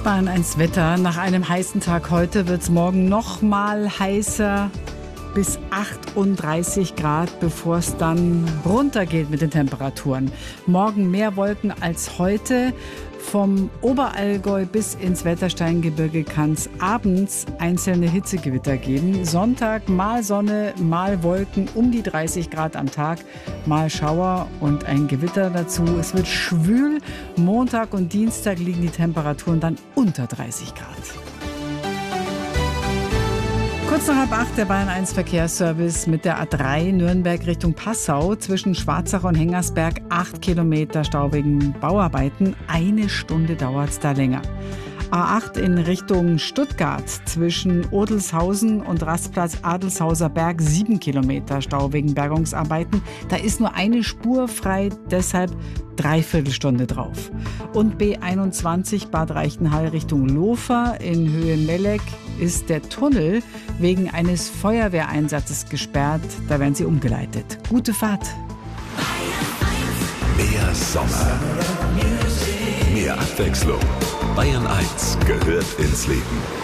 Bayern 1 Wetter. Nach einem heißen Tag heute wird es morgen noch mal heißer, bis 38 Grad, bevor es dann runtergeht mit den Temperaturen. Morgen mehr Wolken als heute. Vom Oberallgäu bis ins Wettersteingebirge kann es abends einzelne Hitzegewitter geben. Sonntag mal Sonne, mal Wolken, um die 30 Grad am Tag, mal Schauer und ein Gewitter dazu. Es wird schwül. Montag und Dienstag liegen die Temperaturen dann unter 30 Grad. Kurz nach 7:30 der Bayern 1 Verkehrsservice mit der A3 Nürnberg Richtung Passau zwischen Schwarzach und Hengersberg 8 Kilometer Stau wegen Bauarbeiten. 1 Stunde dauert es da länger. A8 in Richtung Stuttgart zwischen Odelshausen und Rastplatz Adelshauser Berg 7 Kilometer Stau wegen Bergungsarbeiten. Da ist nur eine Spur frei, deshalb Dreiviertelstunde drauf. Und B21 Bad Reichenhall Richtung Lofer in Höhe Melleck ist der Tunnel wegen eines Feuerwehreinsatzes gesperrt. Da werden sie umgeleitet. Gute Fahrt. Mehr Sommer. Mehr Abwechslung. Bayern 1 gehört ins Leben.